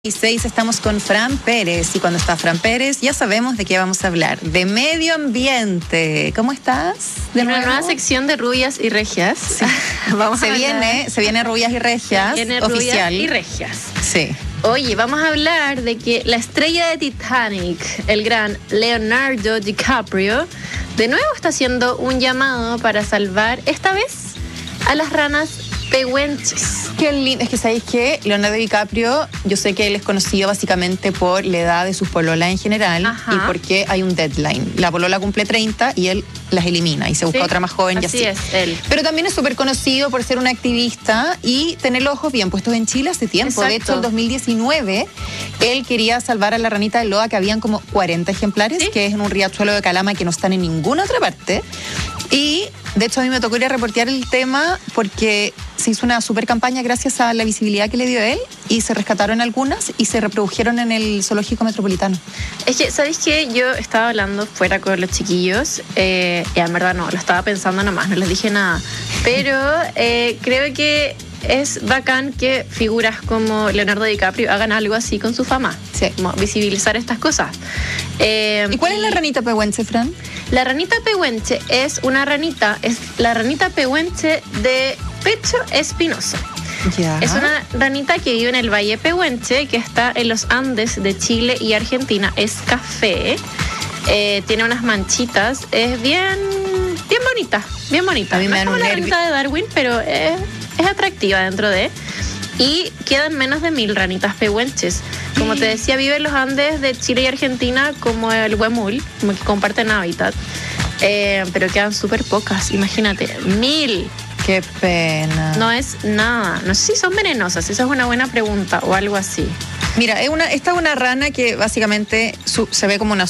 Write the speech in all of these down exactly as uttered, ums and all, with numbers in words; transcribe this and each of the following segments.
Y seis estamos con Fran Pérez, y cuando está Fran Pérez ya sabemos de qué vamos a hablar, de medio ambiente. ¿Cómo estás? De una nueva sección de rubias y regias. Sí. Vamos se a viene, se viene rubias y regias. Se viene oficial. Rubias y regias. Sí. Oye, vamos a hablar de que la estrella de Titanic, el gran Leonardo DiCaprio, de nuevo está haciendo un llamado para salvar, esta vez, a las ranas pehuenches. Qué lindo. Es que, ¿sabéis qué? Leonardo DiCaprio, yo sé que él es conocido básicamente por la edad de sus pololas en general. Ajá. Y porque hay un deadline. La polola cumple treinta y él las elimina y se busca sí, otra más joven y así. Así es, él. Pero también es súper conocido por ser un activista y tener los ojos bien puestos en Chile hace tiempo. Exacto. De hecho, en dos mil diecinueve, él quería salvar a la ranita de Loa, que habían como cuarenta ejemplares, ¿sí? Que es en un riachuelo de Calama que no están en ninguna otra parte. Y de hecho a mí me tocó ir a reportear el tema porque se hizo una super campaña gracias a la visibilidad que le dio él y se rescataron algunas y se reprodujeron en el zoológico metropolitano. Es que, ¿sabéis qué? Yo estaba hablando fuera con los chiquillos eh, y en verdad no, lo estaba pensando nomás, no les dije nada. Pero eh, creo que es bacán que figuras como Leonardo DiCaprio hagan algo así con su fama. Sí. Como visibilizar estas cosas. Eh, ¿Y cuál es la ranita pehuenche, Fran? La ranita pehuenche es una ranita, es la ranita pehuenche de pecho espinoso. Ya. Es una ranita que vive en el Valle Pehuenche, que está en los Andes de Chile y Argentina. Es café, eh, tiene unas manchitas, es bien, bien bonita, bien bonita. A mí me dan no es como un la nervio. ranita de Darwin, pero es, es atractiva dentro de... Y quedan menos de mil ranitas pehuenches. Como te decía, vive en los Andes de Chile y Argentina como el huemul, como que comparten hábitat. Eh, pero quedan súper pocas, imagínate, mil. Qué pena. No es nada. No sé si son venenosas, esa es una buena pregunta o algo así. Mira, es una, esta es una rana que básicamente su, se ve como una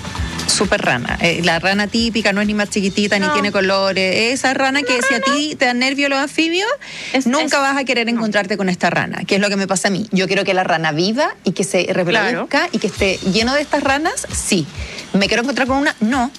super rana. Eh, la rana típica no es ni más chiquitita, no. Ni tiene colores. Esa rana que si a ti te dan nervio los anfibios, es, nunca es, vas a querer encontrarte no. con esta rana, que es lo que me pasa a mí. Yo quiero que la rana viva y que se reproduzca, claro. Y que esté lleno de estas ranas, sí. ¿Me quiero encontrar con una? No.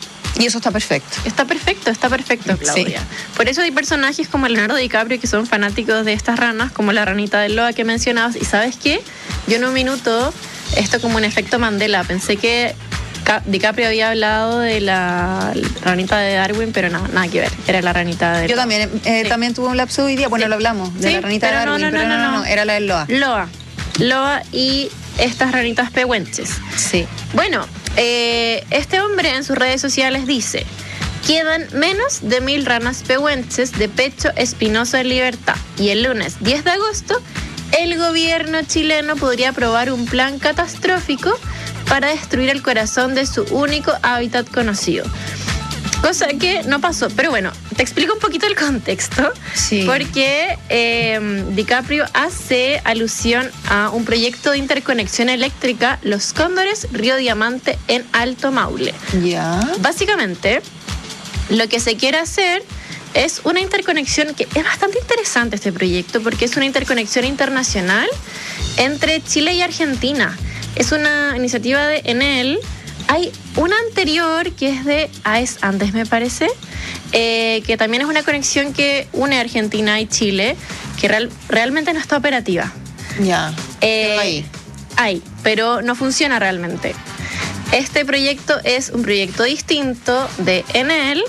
Y eso está perfecto. Está perfecto, está perfecto, Claudia. Sí. Por eso hay personajes como Leonardo DiCaprio que son fanáticos de estas ranas, como la ranita de Loa que mencionabas. ¿Y sabes qué? Yo en un minuto, esto como un efecto Mandela, pensé que DiCaprio había hablado de la ranita de Darwin, pero no, nada que ver. Era la ranita de Loa. Yo también, eh, sí. también tuve un lapso hoy día. Bueno, sí. Lo hablamos, de sí, la ranita de Darwin, no, no, pero no, no, no, no, era la de Loa. Loa. Loa y estas ranitas pehuenches. Sí. Bueno, eh, este hombre en sus redes sociales dice: quedan menos de mil ranas pehuenches de pecho espinoso en libertad. Y el lunes diez de agosto, el gobierno chileno podría aprobar un plan catastrófico para destruir el corazón de su único hábitat conocido. Cosa que no pasó. Pero bueno, te explico un poquito el contexto. Sí. Porque eh, DiCaprio hace alusión a un proyecto de interconexión eléctrica, Los Cóndores, Río Diamante, en Alto Maule. Ya. Básicamente, lo que se quiere hacer es una interconexión que es bastante interesante este proyecto, porque es una interconexión internacional entre Chile y Argentina. Es una iniciativa de Enel. Hay una anterior que es de AES Andes, me parece, eh, que también es una conexión que une Argentina y Chile, que real, realmente no está operativa. Ya, eh, ahí. Hay, pero no funciona realmente. Este proyecto es un proyecto distinto de Enel.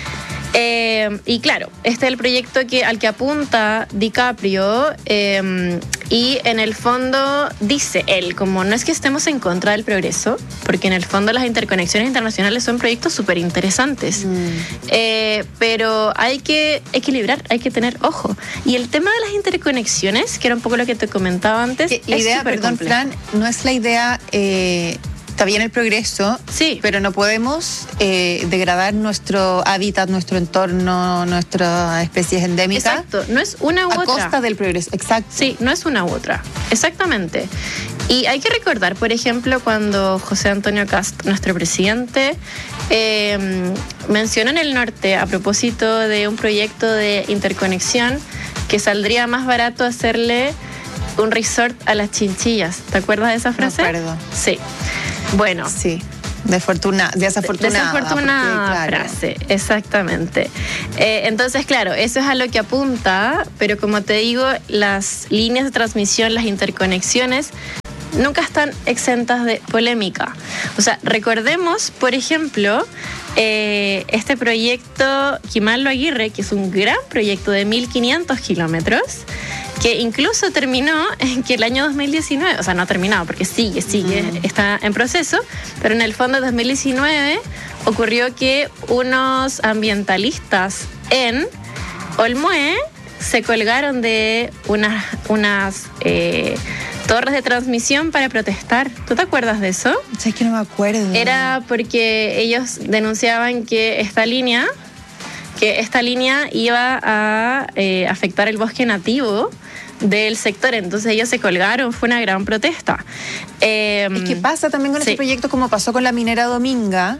Eh, y claro, este es el proyecto que, al que apunta DiCaprio, eh, y en el fondo dice él, como no es que estemos en contra del progreso, porque en el fondo las interconexiones internacionales son proyectos súper interesantes, mm. eh, pero hay que equilibrar, hay que tener ojo. Y el tema de las interconexiones, que era un poco lo que te comentaba antes, que la es idea, perdón, complejo. Fran, no es la idea... Eh... Está bien el progreso, sí, pero no podemos eh, degradar nuestro hábitat, nuestro entorno, nuestras especies endémicas. Exacto, no es una u a otra. A costa del progreso, exacto. Sí, no es una u otra, exactamente. Y hay que recordar, por ejemplo, cuando José Antonio Kast, nuestro presidente, eh, mencionó en el norte, a propósito de un proyecto de interconexión, que saldría más barato hacerle un resort a las chinchillas. ¿Te acuerdas de esa frase? Me acuerdo. Sí. Bueno, sí. Desafortuna, desafortunada. Desafortunada porque, claro. frase, exactamente. Eh, entonces, claro, eso es a lo que apunta, pero como te digo, las líneas de transmisión, las interconexiones, nunca están exentas de polémica. O sea, recordemos, por ejemplo, eh, este proyecto Quimalo Aguirre, que es un gran proyecto de mil quinientos kilómetros, que incluso terminó en que el año dos mil diecinueve, o sea, no ha terminado porque sigue, sigue, mm. está en proceso, pero en el fondo de dos mil diecinueve ocurrió que unos ambientalistas en Olmué se colgaron de unas, unas eh, torres de transmisión para protestar. ¿Tú te acuerdas de eso? Es que no me acuerdo. Era porque ellos denunciaban que esta línea, que esta línea iba a eh, afectar el bosque nativo del sector, entonces ellos se colgaron, fue una gran protesta. Eh, es que pasa también con sí. este proyecto como pasó con la minera Dominga,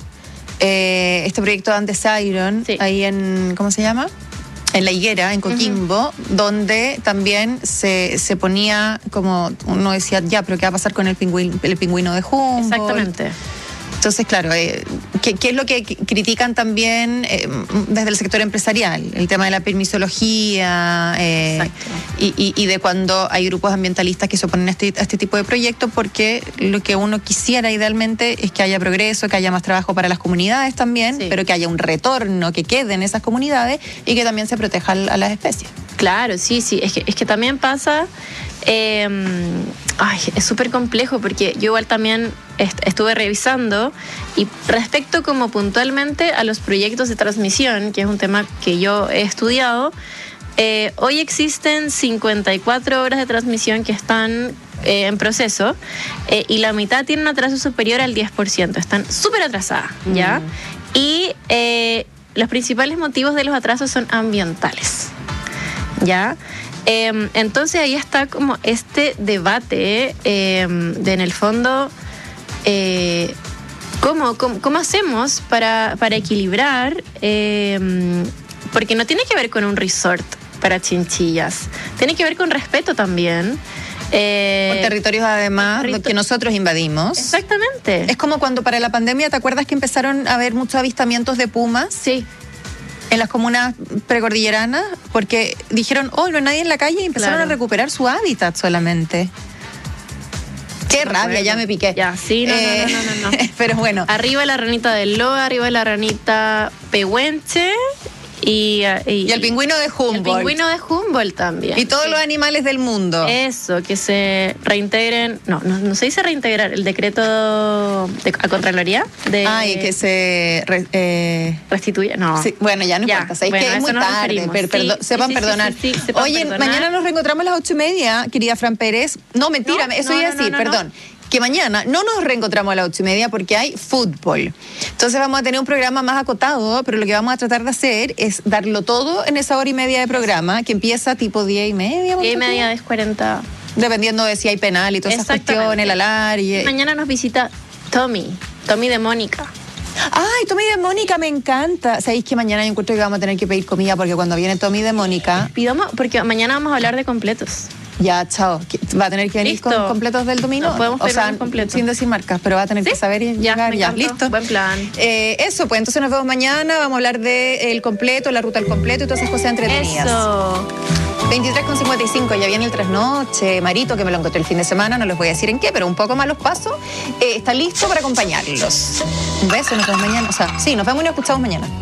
eh, este proyecto de Andes Iron, sí. ahí en, ¿cómo se llama? En La Higuera, en Coquimbo, uh-huh. donde también se, se ponía como, uno decía, ya, pero ¿qué va a pasar con el pingüino, el pingüino de Humboldt? Exactamente. Entonces, claro, eh, ¿qué, ¿qué es lo que critican también eh, desde el sector empresarial? El tema de la permisología eh, y, y, y de cuando hay grupos ambientalistas que se oponen a este, a este tipo de proyectos, porque lo que uno quisiera idealmente es que haya progreso, que haya más trabajo para las comunidades también, sí. pero que haya un retorno, que quede en esas comunidades y que también se proteja a las especies. Claro, sí, sí, es que, es que también pasa... Eh, ay, es súper complejo porque yo igual también est- estuve revisando y respecto como puntualmente a los proyectos de transmisión, que es un tema que yo he estudiado, eh, hoy existen cincuenta y cuatro horas de transmisión que están eh, en proceso eh, y la mitad tienen un atraso superior al diez por ciento, están súper atrasadas, ¿ya? Mm. Y eh, los principales motivos de los atrasos son ambientales, ¿ya? Eh, entonces ahí está como este debate eh, de en el fondo eh, ¿cómo, cómo, cómo hacemos para, para equilibrar eh, porque no tiene que ver con un resort para chinchillas, tiene que ver con respeto también eh, por territorios además territor- que nosotros invadimos. Exactamente. Es como cuando para la pandemia, ¿te acuerdas que empezaron a haber muchos avistamientos de pumas? Sí. En las comunas precordilleranas, porque dijeron, oh, no hay nadie en la calle y empezaron claro. a recuperar su hábitat solamente. Qué rabia, acuerdo. Ya me piqué. Ya, sí, no, eh, no, no, no, no, no. Pero bueno. Arriba la ranita del Loa, arriba la ranita pehuenche y, y, y el pingüino de Humboldt. El pingüino de Humboldt también. Y todos sí. los animales del mundo. Eso, que se reintegren, no, no, no se dice reintegrar, el decreto de, a Contraloría. De, Ay, que se re, eh, restituya, no. Sí, bueno, ya no ya, importa, bueno, que es muy tarde, per, perdo, sí, sepan sí, perdonar. Sí, sí, sí, sepan Oye, perdonar. Mañana nos reencontramos a las ocho y media, querida Fran Pérez. No, mentira, no, eso no, iba a decir, no, no, perdón. No. Que mañana no nos reencontramos a las ocho y media porque hay fútbol. Entonces vamos a tener un programa más acotado, pero lo que vamos a tratar de hacer es darlo todo en esa hora y media de programa, que empieza tipo diez y media. diez y media, diez cuarenta. Dependiendo de si hay penal y todas esas cuestiones, el alargue. Mañana nos visita Tommy, Tommy de Mónica. Ay, Tommy de Mónica, me encanta. ¿Sabéis que mañana yo encuentro que vamos a tener que pedir comida? Porque cuando viene Tommy de Mónica... Pidamos, porque mañana vamos a hablar de completos. Ya, chao. ¿Va a tener que venir listo. Con completos del dominó? No, podemos o sea, completos. Sin decir marcas, pero va a tener ¿Sí? que saber y ya, llegar. Ya, listo. Buen plan. Eh, eso, pues entonces nos vemos mañana. Vamos a hablar del completo, la ruta al completo y todas esas cosas entretenidas. Eso. veintitrés con cincuenta y cinco, ya viene el trasnoche. Marito, que me lo encontré el fin de semana, no les voy a decir en qué, pero un poco más los pasos. Eh, está listo para acompañarlos. Un beso, nos vemos mañana. O sea, sí, nos vemos y nos escuchamos mañana.